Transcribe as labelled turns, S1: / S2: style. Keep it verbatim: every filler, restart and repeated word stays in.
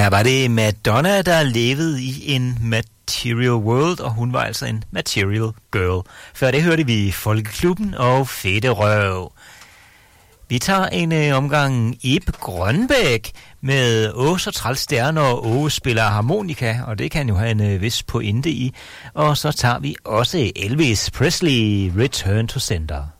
S1: Her var det Madonna, der levede i en material world, og hun var altså en material girl. Før det hørte vi Folkeklubben og Fede Røv. Vi tager en øh, omgang Ib Grønbæk med Åh så træls stjerner, og Åh spiller harmonika, og det kan jo have en øh, vis pointe i. Og så tager vi også Elvis Presley, Return to Sender.